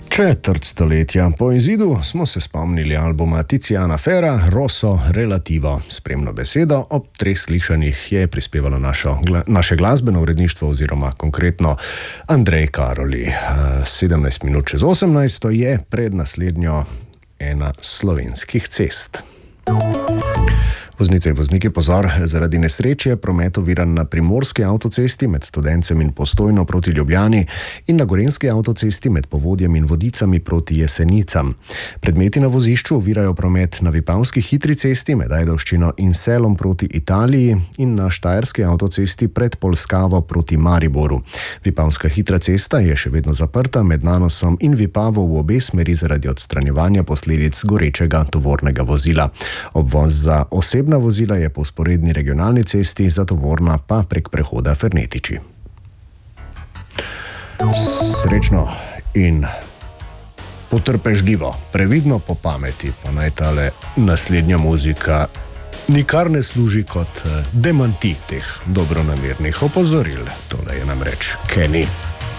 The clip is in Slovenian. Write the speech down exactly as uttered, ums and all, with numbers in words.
Četrt stoletja po izidu smo se spomnili albuma Tiziana Ferra Rosso Relativo. Spremno besedo ob treh slišanjih je prispevalo našo, gla, naše glasbeno uredništvo oziroma konkretno Andrej Karoli. sedemnajst minut čez osemnajst je pred naslednjo ena slovenskih cest. Voznice in vozniki, pozor, zaradi nesreče promet oviran na primorski avtocesti med Studencem in Postojno proti Ljubljani in na gorenski avtocesti med Povodjem in Vodicami proti Jesenicam. Predmeti na vozišču ovirajo promet na Vipavski hitri cesti med Ajdovščino in Selom proti Italiji in na Štajerski avtocesti pred Polskavo proti Mariboru. Vipavska hitra cesta je še vedno zaprta med Nanosom in Vipavo v obe smeri zaradi odstranjevanja posledic gorečega tovornega vozila. Obvoz za osebna vozila je po vzporedni regionalni cesti, za tovorna pa prek prehoda Fernetiči. Srečno in potrpežljivo, previdno po pameti, pa naj tale naslednja muzika nikar ne služi kot demanti teh dobronamernih opozoril. Tole je namreč Kenny.